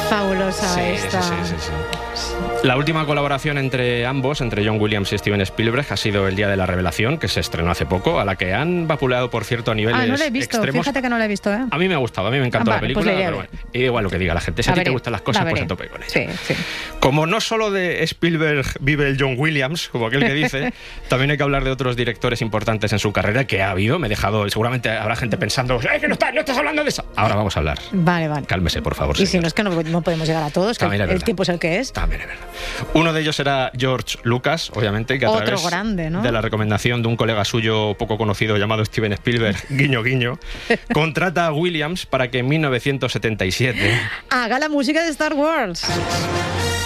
Fabulosa esta. Sí. La última colaboración entre ambos, entre John Williams y Steven Spielberg, ha sido El día de la revelación, que se estrenó hace poco, a la que han vapuleado, por cierto, a niveles no la he visto, extremos. fíjate que no la he visto, ¿eh? A mí me ha gustado, a mí me encantó la película, pues pero bueno, y igual lo que diga la gente, si a ti te gustan las cosas, pues a tope con ella. Sí. Como no solo de Spielberg vive el John Williams, como aquel que dice, también hay que hablar de otros directores importantes en su carrera, que ha habido, seguramente habrá gente pensando, que no estás hablando de eso. Ahora vamos a hablar. Vale. Cálmese, por favor. Y si no, es que no podemos llegar a todos, que el tiempo es el que es. También es verdad. Uno de ellos era George Lucas, obviamente, que a través grande, ¿no? de la recomendación de un colega suyo poco conocido llamado Steven Spielberg, guiño guiño, contrata a Williams para que en 1977 haga la música de Star Wars.